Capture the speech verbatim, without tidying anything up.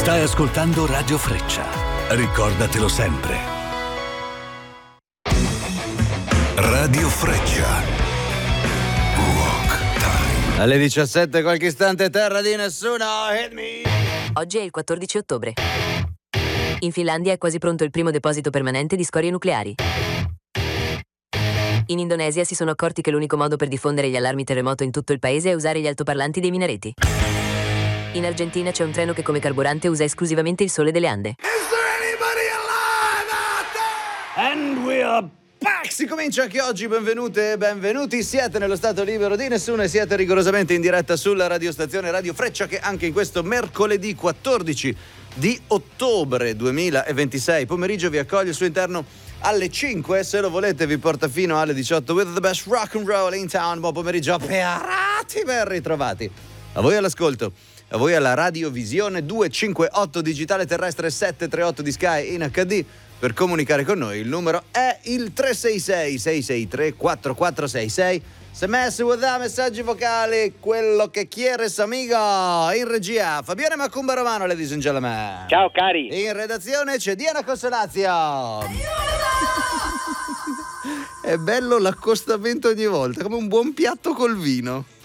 Stai ascoltando Radio Freccia. Ricordatelo sempre. Radio Freccia. Rock time. Alle diciassette qualche istante, terra di nessuno. Hit me. Oggi è il quattordici ottobre. In Finlandia è quasi pronto il primo deposito permanente di scorie nucleari. In Indonesia si sono accorti che l'unico modo per diffondere gli allarmi terremoto in tutto il paese è usare gli altoparlanti dei minareti. In Argentina c'è un treno che come carburante usa esclusivamente il sole delle Ande. And we are back! Si comincia anche oggi, benvenute e benvenuti. Siete nello stato libero di nessuno e siete rigorosamente in diretta sulla radiostazione Radio Freccia, che anche in questo mercoledì quattordici di ottobre duemilaventisei pomeriggio vi accoglie al suo interno alle cinque. Se lo volete vi porta fino alle diciotto with the best rock and roll in town. Buon pomeriggio, perati ben ritrovati. A voi all'ascolto, a voi alla radiovisione duecentocinquantotto digitale terrestre settecentotrentotto di Sky in acca di. Per comunicare con noi il numero è il tre sei sei sei sei tre quattro quattro sei sei. S M S, WhatsApp, messaggi vocali, quello che quieres amigo. In regia Fabione Macumba Romano, ladies and gentlemen. Ciao cari. In redazione c'è Diana Consolazio. È bello l'accostamento ogni volta, come un buon piatto col vino.